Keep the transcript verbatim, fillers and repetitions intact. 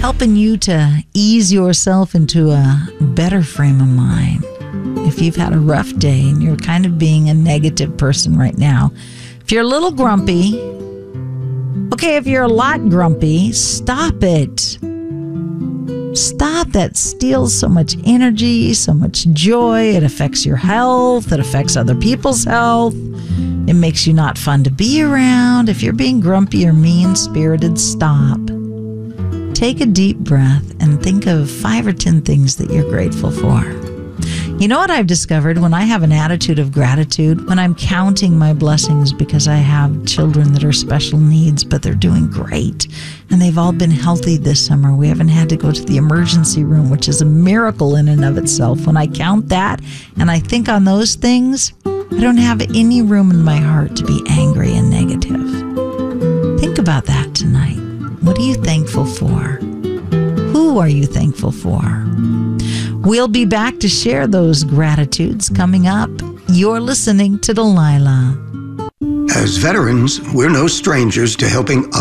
helping you to ease yourself into a better frame of mind. If you've had a rough day and you're kind of being a negative person right now, if you're a little grumpy, okay, if you're a lot grumpy, stop it. Stop. That steals so much energy, so much joy. It affects your health. It affects other people's health. It makes you not fun to be around. If you're being grumpy or mean-spirited, stop. Take a deep breath and think of five or ten things that you're grateful for. You know what I've discovered? When I have an attitude of gratitude, when I'm counting my blessings because I have children that are special needs, but they're doing great, and they've all been healthy this summer. We haven't had to go to the emergency room, which is a miracle in and of itself. When I count that and I think on those things, I don't have any room in my heart to be angry and negative. Think about that tonight. What are you thankful for? Who are you thankful for? We'll be back to share those gratitudes coming up. You're listening to Delilah. As veterans, we're no strangers to helping